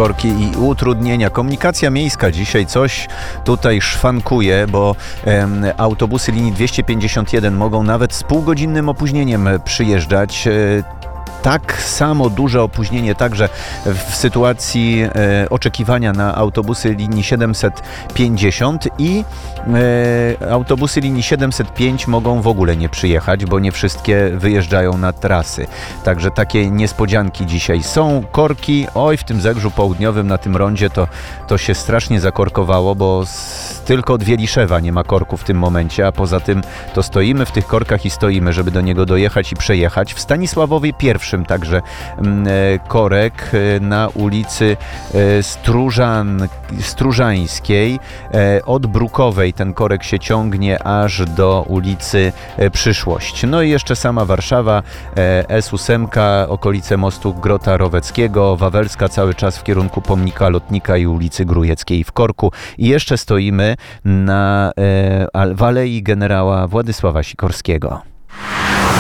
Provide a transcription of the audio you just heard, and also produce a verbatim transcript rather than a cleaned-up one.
korki i utrudnienia. Komunikacja miejska dzisiaj coś tutaj szwankuje, bo em, autobusy linii dwieście pięćdziesiąt jeden mogą nawet z półgodzinnym opóźnieniem przyjeżdżać. E, Tak samo duże opóźnienie także w sytuacji e, oczekiwania na autobusy linii siedemset pięćdziesiąt i e, autobusy linii siedemset pięć mogą w ogóle nie przyjechać, bo nie wszystkie wyjeżdżają na trasy. Także takie niespodzianki dzisiaj są. Korki, oj, w tym Zegrzu Południowym, na tym rondzie to, to się strasznie zakorkowało, bo z, tylko od Wieliszewa nie ma korku w tym momencie, a poza tym to stoimy w tych korkach i stoimy, żeby do niego dojechać i przejechać. W Stanisławowie pierwszym także korek na ulicy Stróżan, Stróżańskiej. Od Brukowej ten korek się ciągnie aż do ulicy Przyszłość. No i jeszcze sama Warszawa, S osiem, okolice mostu Grota Roweckiego, Wawelska cały czas w kierunku pomnika Lotnika i ulicy Grujeckiej w korku. I jeszcze stoimy na w Alei Generała Władysława Sikorskiego.